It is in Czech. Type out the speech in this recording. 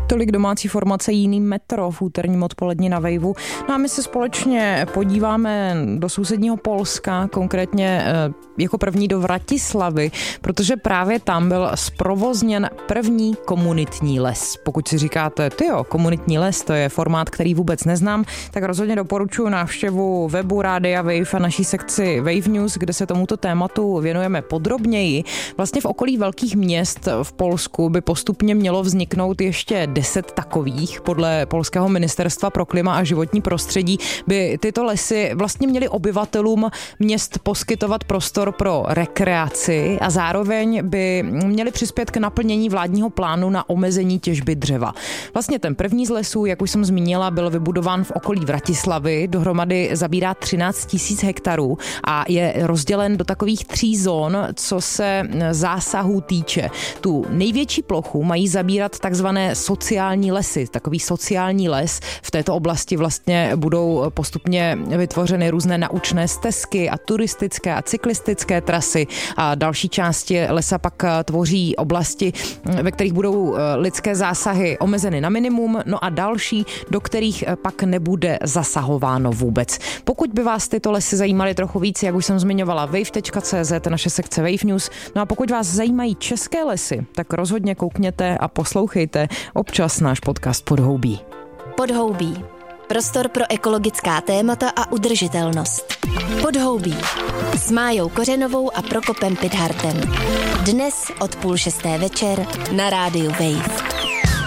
Tolik domácí formace Jiný metro v úterním odpoledni na Waveu. No a my se společně podíváme do sousedního Polska, konkrétně jako první do Vratislavy, protože právě tam byl zprovozněn první komunitní les. Pokud si říkáte, komunitní les, to je formát, který vůbec neznám, tak rozhodně doporučuji návštěvu webu Rádia Wave a naší sekci Wave News, kde se tomuto tématu věnujeme podrobněji. Vlastně v okolí velkých měst v Polsku by postupně mělo vzniknout ještě 10 takových. Podle polského ministerstva pro klima a životní prostředí by tyto lesy vlastně měly obyvatelům měst poskytovat prostor pro rekreaci a zároveň by měly přispět k naplnění vládního plánu na omezení těžby dřeva. Vlastně ten první z lesů, jak už jsem zmínila, byl vybudován v okolí Vratislavy, dohromady zabírá 13 000 hektarů a je rozdělen do takových 3 zón, co se zásahů týče. Tu největší plochu mají zabírat takzvané sociální lesy. Takový sociální les v této oblasti vlastně budou postupně vytvořeny různé naučné stezky a turistické a cyklistické trasy a další části lesa pak tvoří oblasti, ve kterých budou lidské zásahy omezeny na minimum, no a další, do kterých pak nebude zasahováno vůbec. Pokud by vás tyto lesy zajímaly trochu víc, jak už jsem zmiňovala, wave.cz, naše sekce Wave News, no a pokud vás zajímají české lesy, tak rozhodně koukněte a poslouchejte občas náš podcast Podhoubí. Podhoubí. Prostor pro ekologická témata a udržitelnost. Podhoubí. S Májou Kořenovou a Prokopem Pidhartem. Dnes od 5:30 večer na rádiu Wave.